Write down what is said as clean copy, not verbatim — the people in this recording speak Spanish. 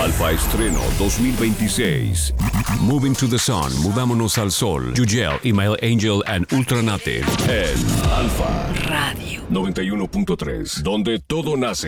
Alfa Estreno 2026. Moving to the Sun, Mudámonos al Sol. Yugel, Email Angel and Ultranative. En Alfa Radio 91.3, donde todo nace.